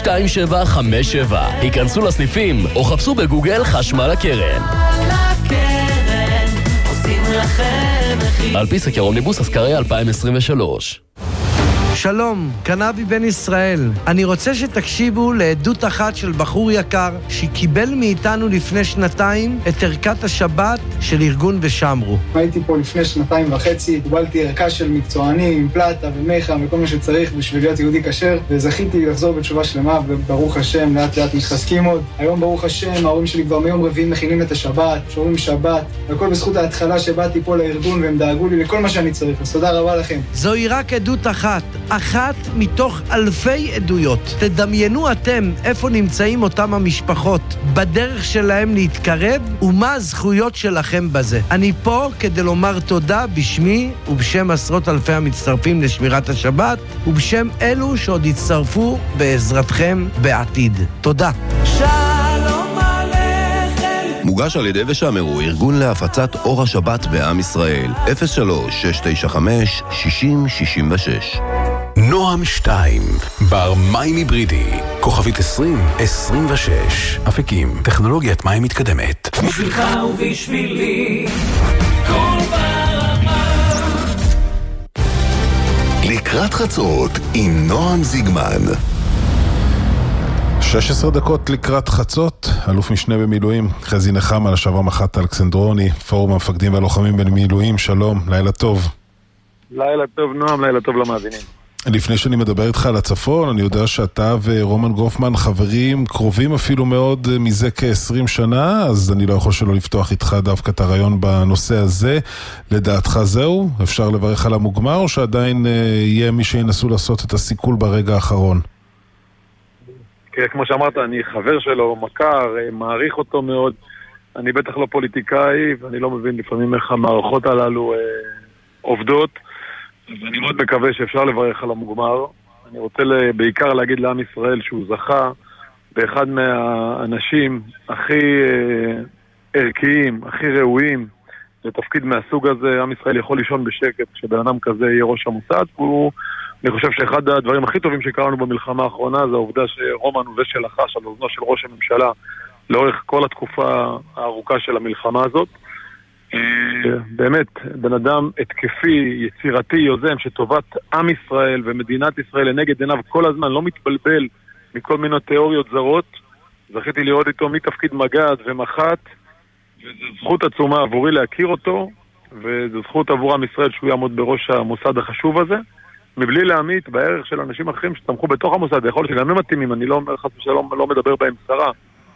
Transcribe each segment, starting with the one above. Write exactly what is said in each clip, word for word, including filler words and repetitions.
שתיים שבע חמש שבע. היכנסו לסניפים או חפשו בגוגל חשמל הקרן. על פי סקר אומניבוס אסקריה אלפיים עשרים ושלוש. שלום, קנבי בן ישראל. אני רוצה שתקשיבו לעדות אחת של בחור יקר שקיבל מאיתנו לפני שנתיים את ערכת השבת של ארגון ושמרו. הייתי פה לפני שנתיים וחצי, קיבלתי ערכה של מקצוענים, פלטה ומיכה וכל מה שצריך בשביל להיות יהודי כשר, וזכיתי לחזור בתשובה שלמה, וברוך השם, לאט לאט מתחזקים עוד. היום ברוך השם, ההורים שלי כבר מיום רביעי מכינים את השבת, שומרים שבת, והכל בזכות ההתחלה שבאתי פה לארגון והם דאגו לי לכל מה שאני צריך. אז תודה רבה לכם. זוהי רק עדות אחת. אחת מתוך אלפי עדויות. תדמיינו אתם איפה נמצאים אותם המשפחות בדרך שלהם להתקרב ומה הזכויות שלכם בזה. אני פה כדי לומר תודה בשמי ובשם עשרות אלפי המצטרפים לשמירת השבת ובשם אלו שעוד יצטרפו בעזרתכם בעתיד. תודה. שלום עליכם. מוגש על ידי ושמרו, ארגון להפצת אור השבת בעם ישראל. אפס שלוש שש תשע חמש שישים שישים ושש. נועם שתיים, בר מים היברידי, כוכבית עשרים עשרים ושש, אפיקים, טכנולוגיית מים מתקדמת. בשבילך ובשבילי, כל ברמה. לקראת חצות עם נועם זיגמן. שש עשרה דקות לקראת חצות, אלוף משנה במילואים, חזי נחמה, לשעבר מח"ט אלכסנדרוני, פורום המפקדים והלוחמים במילואים, שלום, לילה טוב. לילה טוב נועם, לילה טוב למאזינים. לפני שאני מדבר איתך על הצפון, אני יודע שאתה ורומן גופמן חברים קרובים אפילו מאוד מזה כ-עשרים שנה, אז אני לא יכול שלא לפתוח איתך דווקא את הרעיון בנושא הזה. לדעתך זהו? אפשר לברך על המוגמר, או שעדיין אה, יהיה מי שינסו לעשות את הסיכול ברגע האחרון? כן, כמו שאמרת, אני חבר שלו, מכר, מעריך אותו מאוד. אני בטח לא פוליטיקאי, ואני לא מבין לפעמים איך המערכות הללו אה, עובדות. ואני מאוד מקווה שאפשר לברך על המוגמר. אני רוצה בעיקר להגיד לעם ישראל שהוא זכה באחד מהאנשים הכי ערכיים, הכי ראויים לתפקיד מהסוג הזה. עם ישראל יכול לישון בשקט כשבן אדם כזה יהיה ראש המוסד. הוא, אני חושב שאחד הדברים הכי טובים שקראנו במלחמה האחרונה זה העובדה שרומן הוא זה שלחש על אוזנו של ראש הממשלה לאורך כל התקופה הארוכה של המלחמה הזאת. באמת, בן אדם התקפי, יצירתי, יוזם, שטובת עם ישראל ומדינת ישראל לנגד עיניו כל הזמן, לא מתבלבל מכל מיני תיאוריות זרות. זכיתי לראות איתו מתפקיד מג"ד ומח"ט, וזו זכות עצומה עבורי להכיר אותו, וזו זכות עבור עם ישראל שהוא יעמוד בראש המוסד החשוב הזה, מבלי להעמיד בערך של אנשים אחרים שצמחו בתוך המוסד. יכול להיות שגם הם מתאימים, אני לא, חס ושלום, לא מדבר בהם שרה.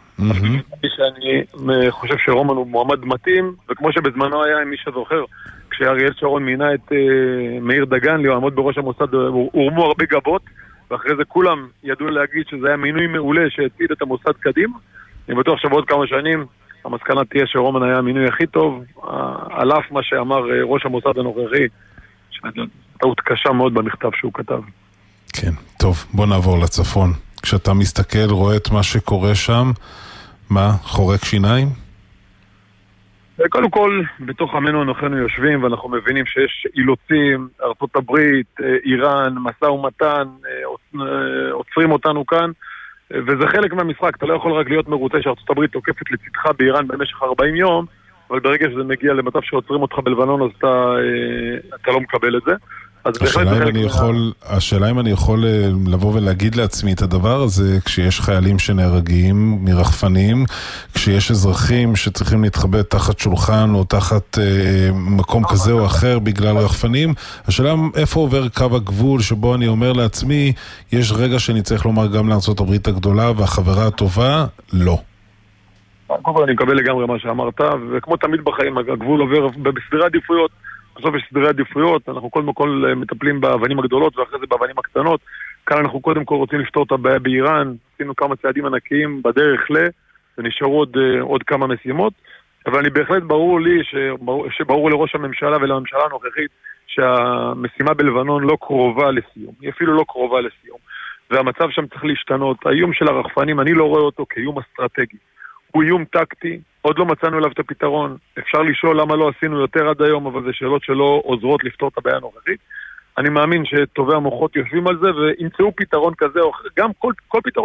שאני חושב שרומן הוא מועמד מתאים, וכמו שבזמנו היה, מי שזוכר, כשאריאל שרון מינה את מאיר דגן לעמוד בראש המוסד, הורמו הרבה גבות, ואחרי זה כולם ידעו להגיד שזה היה מינוי מעולה שהצעיד את המוסד קדימה. אני בטוח שבעוד כמה שנים המסקנה תהיה שרומן היה המינוי הכי טוב, על אף מה שאמר ראש המוסד הנוכחי, טעות קשה מאוד במכתב שהוא כתב. כן, טוב, בוא נעבור לצפון. כשאתה מסתכל, רואה את מה שקורה שם, מה, חורק שיניים? קודם כל, בתוך עמנו אנחנו יושבים ואנחנו מבינים שיש אילוצים, ארצות הברית, איראן, מסע ומתן, עוצרים אותנו כאן, וזה חלק מהמשחק. אתה לא יכול רק להיות מרוצה שארצות הברית תוקפת לצדך באיראן במשך ארבעים יום, אבל ברגע שזה מגיע למצב שעוצרים אותך בלבנון, אז אתה, אתה לא מקבל את זה. השאלה אם, אני יכול, השאלה אם אני יכול לבוא ולהגיד לעצמי את הדבר הזה, כשיש חיילים שנהרגים מרחפנים, כשיש אזרחים שצריכים להתחבא תחת שולחן או תחת אה, מקום כזה או אחר בגלל רחפנים, השאלה איפה עובר קו הגבול שבו אני אומר לעצמי, יש רגע שאני צריך לומר גם לארצות הברית הגדולה והחברה הטובה, לא. קודם כל אני מקבל לגמרי מה שאמרת, וכמו תמיד בחיים הגבול עובר בסדרי עדיפויות, בסוף יש סדרי עדיפויות, אנחנו קודם כל מטפלים באבנים הגדולות ואחרי זה באבנים הקטנות. כאן אנחנו קודם כל רוצים לפתור את הבעיה באיראן, עשינו כמה צעדים ענקיים בדרך ל, ונשארו עוד, עוד כמה משימות, אבל אני בהחלט ברור לי, שברור, שברור לראש הממשלה ולממשלה הנוכחית, שהמשימה בלבנון לא קרובה לסיום, היא אפילו לא קרובה לסיום, והמצב שם צריך להשתנות. האיום של הרחפנים, אני לא רואה אותו כאיום אסטרטגי, הוא איום טקטי, עוד לא מצאנו אליו את הפתרון. אפשר לשאול למה לא עשינו יותר עד היום, אבל זה שאלות שלא עוזרות לפתור את הבעיה הנוכחית. אני מאמין שטובי המוחות יושבים על זה וימצאו פתרון כזה, או גם כל, כל פתרון